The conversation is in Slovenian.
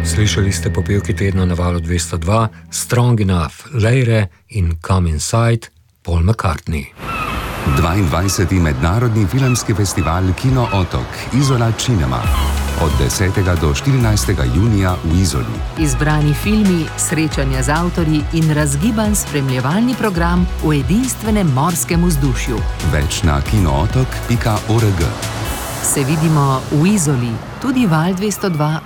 Slišali ste popevki tedna na valu 202, Strong Enough, Leire in Come Inside, Paul McCartney. 22. mednarodni filmski festival Kino Otok, Izola Cinema. Od 10. do 14. junija v Izoli. Izbrani filmi, srečanja z avtorji in razgiban spremljevalni program v edinstvenem morskem vzdušju. Več na kinootok.org. Se vidimo v Izoli, tudi val 202